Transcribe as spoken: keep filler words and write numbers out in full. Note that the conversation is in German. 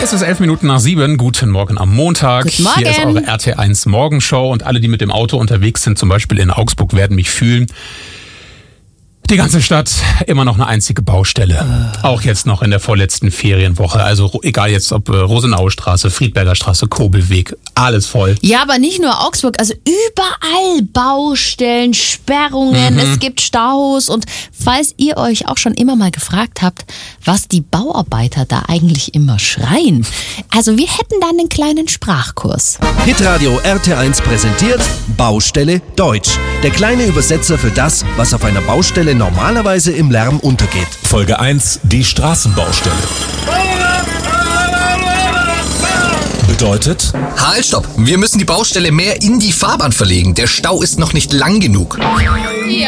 Es ist elf Minuten nach sieben. Guten Morgen am Montag. Guten Morgen. Hier ist eure R T eins Morgenshow und alle, die mit dem Auto unterwegs sind, zum Beispiel in Augsburg, werden mich fühlen. Die ganze Stadt immer noch eine einzige Baustelle. Äh. Auch jetzt noch in der vorletzten Ferienwoche. Also egal jetzt ob äh, Rosenauer Straße, Friedberger Straße, Kobelweg, alles voll. Ja, aber nicht nur Augsburg, also überall Baustellen, Sperrungen, mhm. Es gibt Staus. Und falls ihr euch auch schon immer mal gefragt habt, was die Bauarbeiter da eigentlich immer schreien, also wir hätten da einen kleinen Sprachkurs. Hitradio R T eins präsentiert Baustelle Deutsch. Der kleine Übersetzer für das, was auf einer Baustelle normalerweise im Lärm untergeht. Folge eins, die Straßenbaustelle. Bedeutet? Halt, stopp! Wir müssen die Baustelle mehr in die Fahrbahn verlegen. Der Stau ist noch nicht lang genug.